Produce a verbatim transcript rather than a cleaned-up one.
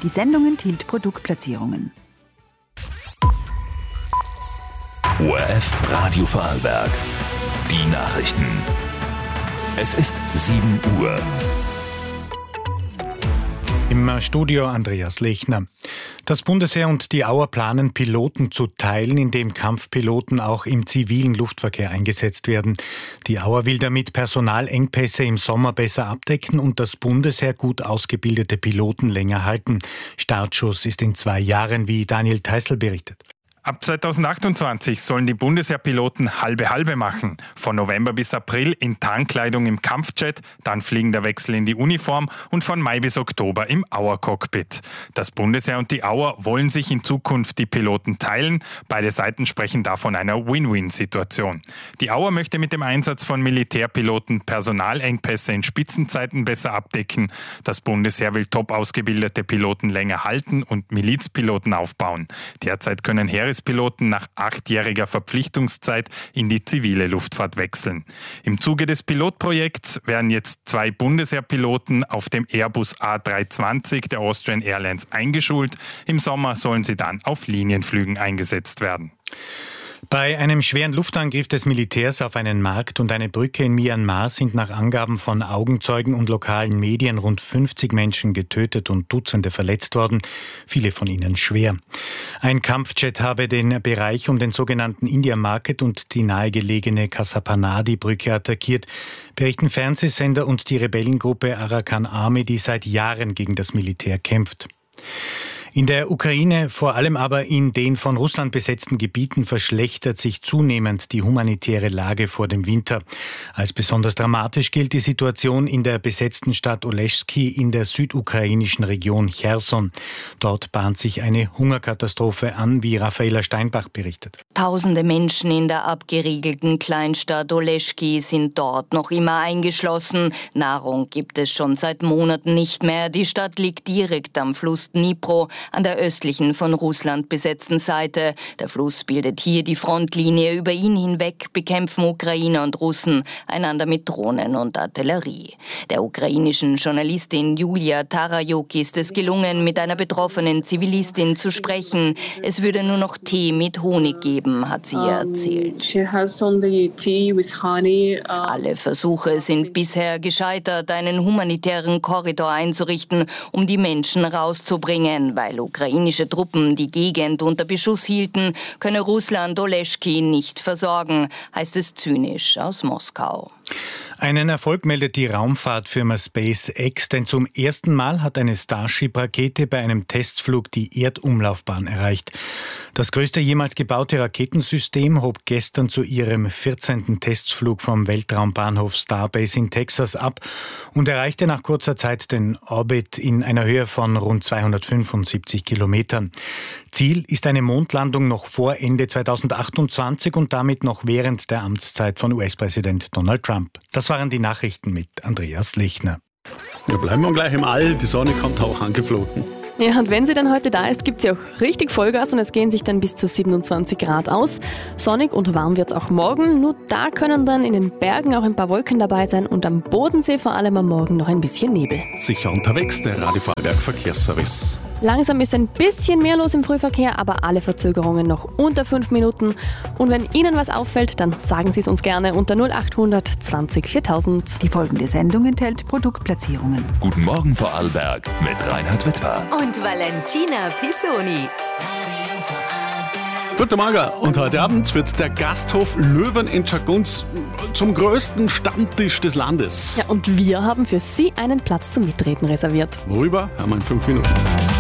Die Sendung enthielt Produktplatzierungen. O R F Radio Vorarlberg. Die Nachrichten. Es ist sieben Uhr. Im Studio Andreas Lechner. Das Bundesheer und die Auer planen, Piloten zu teilen, indem Kampfpiloten auch im zivilen Luftverkehr eingesetzt werden. Die Auer will damit Personalengpässe im Sommer besser abdecken und das Bundesheer gut ausgebildete Piloten länger halten. Startschuss ist in zwei Jahren, wie Daniel Theißl berichtet. Ab zweitausendachtundzwanzig sollen die Bundesheerpiloten halbe-halbe machen. Von November bis April in Tarnkleidung im Kampfjet, dann fliegender Wechsel in die Uniform und von Mai bis Oktober im Auer-Cockpit. Das Bundesheer und die Auer wollen sich in Zukunft die Piloten teilen. Beide Seiten sprechen da von einer Win-Win-Situation. Die Auer möchte mit dem Einsatz von Militärpiloten Personalengpässe in Spitzenzeiten besser abdecken. Das Bundesheer will top ausgebildete Piloten länger halten und Milizpiloten aufbauen. Derzeit können Heeres Piloten nach achtjähriger Verpflichtungszeit in die zivile Luftfahrt wechseln. Im Zuge des Pilotprojekts werden jetzt zwei Bundesheerpiloten auf dem Airbus A drei zwanzig der Austrian Airlines eingeschult. Im Sommer sollen sie dann auf Linienflügen eingesetzt werden. Bei einem schweren Luftangriff des Militärs auf einen Markt und eine Brücke in Myanmar sind nach Angaben von Augenzeugen und lokalen Medien rund fünfzig Menschen getötet und Dutzende verletzt worden, viele von ihnen schwer. Ein Kampfjet habe den Bereich um den sogenannten India Market und die nahegelegene Kasapanadi-Brücke attackiert, berichten Fernsehsender und die Rebellengruppe Arakan Army, die seit Jahren gegen das Militär kämpft. In der Ukraine, vor allem aber in den von Russland besetzten Gebieten, verschlechtert sich zunehmend die humanitäre Lage vor dem Winter. Als besonders dramatisch gilt die Situation in der besetzten Stadt Oleschki in der südukrainischen Region Cherson. Dort bahnt sich eine Hungerkatastrophe an, wie Raffaela Steinbach berichtet. Tausende Menschen in der abgeriegelten Kleinstadt Oleschki sind dort noch immer eingeschlossen. Nahrung gibt es schon seit Monaten nicht mehr. Die Stadt liegt direkt am Fluss Dnipro, an der östlichen von Russland besetzten Seite. Der Fluss bildet hier die Frontlinie. Über ihn hinweg bekämpfen Ukrainer und Russen einander mit Drohnen und Artillerie. Der ukrainischen Journalistin Julia Tarajuk ist es gelungen, mit einer betroffenen Zivilistin zu sprechen. Es würde nur noch Tee mit Honig geben, hat sie ihr erzählt. Alle Versuche sind bisher gescheitert, einen humanitären Korridor einzurichten, um die Menschen rauszubringen, weil ukrainische Truppen die Gegend unter Beschuss hielten, könne Russland Oleschki nicht versorgen, heißt es zynisch aus Moskau. Einen Erfolg meldet die Raumfahrtfirma SpaceX, denn zum ersten Mal hat eine Starship-Rakete bei einem Testflug die Erdumlaufbahn erreicht. Das größte jemals gebaute Raketensystem hob gestern zu ihrem vierzehnten Testflug vom Weltraumbahnhof Starbase in Texas ab und erreichte nach kurzer Zeit den Orbit in einer Höhe von rund zweihundertfünfundsiebzig Kilometern. Ziel ist eine Mondlandung noch vor Ende zweitausendachtundzwanzig und damit noch während der Amtszeit von U S-Präsident Donald Trump. Das waren die Nachrichten mit Andreas Lechner. Ja, bleiben wir gleich im All, die Sonne kommt auch angeflogen. Ja, und wenn sie dann heute da ist, gibt sie auch richtig Vollgas und es gehen sich dann bis zu siebenundzwanzig Grad aus. Sonnig und warm wird es auch morgen, nur da können dann in den Bergen auch ein paar Wolken dabei sein und am Bodensee vor allem am Morgen noch ein bisschen Nebel. Sicher unterwegs, der Radio Vorarlberg Verkehrsservice. Langsam ist ein bisschen mehr los im Frühverkehr, aber alle Verzögerungen noch unter fünf Minuten. Und wenn Ihnen was auffällt, dann sagen Sie es uns gerne unter null achthundert zwanzig viertausend. Die folgende Sendung enthält Produktplatzierungen. Guten Morgen Vorarlberg mit Reinhard Wittwer. Und Valentina Pisoni. Guten Morgen. Und heute Abend wird der Gasthof Löwen in Tschargunz zum größten Stammtisch des Landes. Ja, und wir haben für Sie einen Platz zum Mitreden reserviert. Worüber? Haben wir in fünf Minuten.